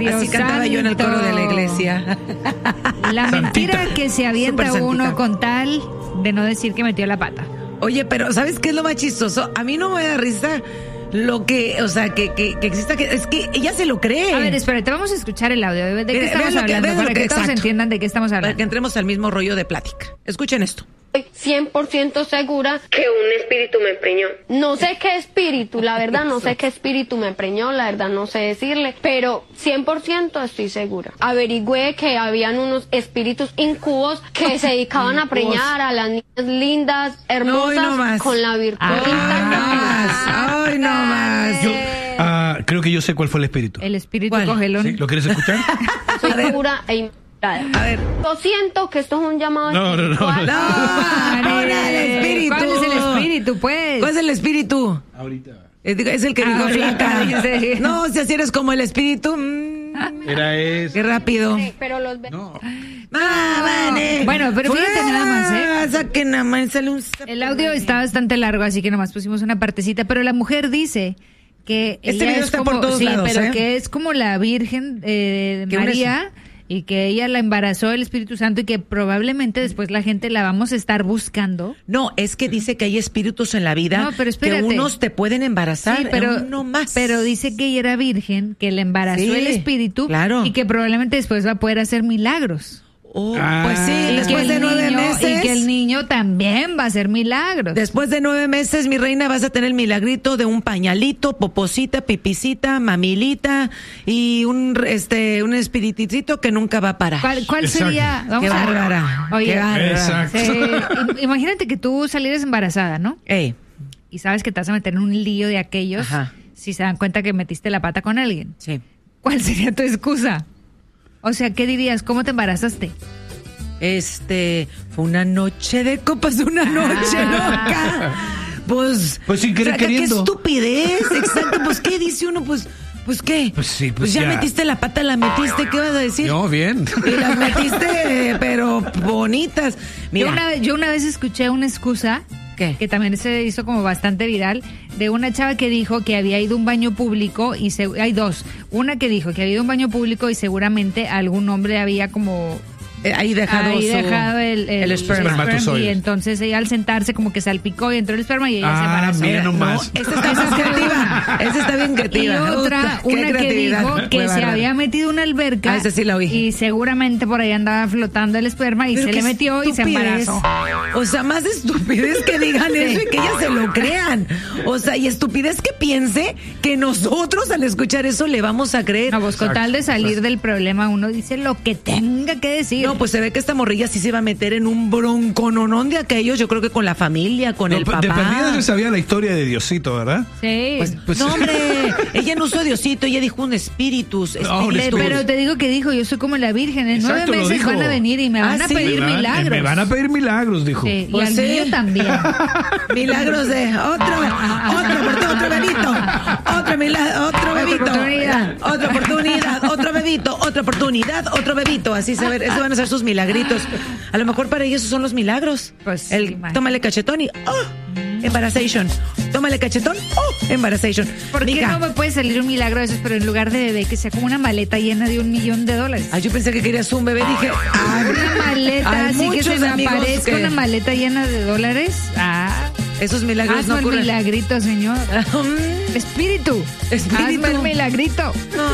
Dios Así cantaba yo en el coro de la iglesia. La mentira Santita. que se avienta Súper uno santita. con tal de no decir que metió la pata. Oye, pero ¿sabes qué es lo más chistoso? A mí no me da risa lo que, o sea, que exista, que es que ella se lo cree. A ver, espérate, vamos a escuchar el audio. ¿De qué estamos hablando? vean lo Para que todos exacto. entiendan de qué estamos Para que hablando. entremos al mismo rollo de plática. Escuchen esto. Estoy 100% segura que un espíritu me preñó. No sé qué espíritu, la verdad no sé qué espíritu me preñó, la verdad no sé decirle, pero 100% estoy segura. Averigüé que habían unos espíritus incubos que se dedicaban a preñar a las niñas lindas, hermosas, No más. con la virtud Ay, intacta. no más. Yo creo que yo sé cuál fue el espíritu. El espíritu ¿Cuál? cogelón. ¿Sí? ¿Lo quieres escuchar? Soy pura e inmaculada. A ver. Lo siento que esto es un llamado No. espiritual. No, ahora el espíritu. ¿Cuál es el espíritu, pues? ¿Cuál es el espíritu? Ahorita. Es el que dijo Ahorita, flaca. dice. No, si así eres como el espíritu. Era ese. Qué rápido. Sí, pero los No. Vale. Bueno, pero fíjate nada más, ¿eh? Saque nada más, sale un... El audio está bastante largo, así que nomás pusimos una partecita, pero la mujer dice que Este ella video es está como, por todos sí, lados, pero ¿eh? que es como la Virgen ¿Qué María y que ella la embarazó el Espíritu Santo y que probablemente después la gente la vamos a estar buscando. No, es que dice que hay espíritus en la vida No, pero espérate. que unos te pueden embarazar, Sí, pero uno más. Pero dice que ella era virgen, que le embarazó Sí, el Espíritu claro. y que probablemente después va a poder hacer milagros. Oh, Ah. pues sí, Y después que de el 9 niño- meses. Y que el niño también va a hacer milagros. Después de 9 meses, mi reina, vas a tener el milagrito de un pañalito, poposita, pipicita, mamilita y un espiritito que nunca va a parar. ¿Cuál Exacto. sería? Qué bárbara. Oye, Qué bárbara. Exacto. imagínate que tú salieras embarazada, ¿no? Ey, Y sabes que te vas a meter en un lío de aquellos Ajá. si se dan cuenta que metiste la pata con alguien. sí. ¿Cuál sería tu excusa? O sea, ¿qué dirías? ¿Cómo te embarazaste? Fue una noche de copas, una noche loca. Pues Pues sin querer queriendo. Qué estupidez, exacto. Pues, ¿qué dice uno? Pues ¿qué? Pues sí, pues ya ya. metiste la pata, la metiste, ¿qué vas a decir? No, bien. Y las metiste, pero bonitas. Mira, Yo una vez escuché una excusa ¿qué? que también se hizo como bastante viral, de una chava que dijo que había ido a un baño público y hay dos. Una que dijo que había ido a un baño público y seguramente algún hombre había como ahí dejado el esperma. Espermatozoide. y entonces ella al sentarse como que salpicó y entró el esperma y ella se embarazó. mira No, nomás. esta está más creativa. Esta está bien Y creativa. otra, Uf, qué una que creatividad. dijo Qué que se bárbara. había metido una alberca. Ah, esa sí la oí. Y seguramente por ahí andaba flotando el esperma y Pero se qué le metió y se estupidez. embarazó. O sea, más estupidez que digan eso y que ellas se lo crean. O sea, y estupidez que piense que nosotros al escuchar eso le vamos a creer. No, pues con tal de salir del problema uno dice lo que tenga que decir. No, pues se ve que esta morrilla sí se va a meter en un broncononón de aquellos, yo creo que con la familia, con el papá. De perdida se sabía la historia de Diosito, ¿verdad? Sí. Pues- No, hombre, ella no usó Diosito, ella dijo un espíritus. No, un espíritu. Pero te digo que dijo, yo soy como la Virgen, en Exacto, 9 lo meses dijo. van a venir y me van a sí. pedir milagros. Me van a pedir milagros, dijo. Sí, y Pues al sí. niño también. Milagros de otro bebito, otro bebito, oportunidad. otra oportunidad, otro bebito, otra oportunidad, otro bebito, así se ve, esos van a ser sus milagritos. A lo mejor para ellos esos son los milagros. Pues sí, imagínate. Tómale cachetón y embarazation. Tómale cachetón, embarazation. ¿Por qué Mija, no me puede salir un milagro de esos, pero en lugar de bebé, que sea como una maleta llena de $1,000,000? Ay, yo pensé que querías un bebé, dije, Una maleta, hay así que muchos se me amigos aparezca que- una maleta llena de $. esos milagros Hazme no el ocurren. milagrito, señor. Espíritu. Espíritu. Hazme el milagrito.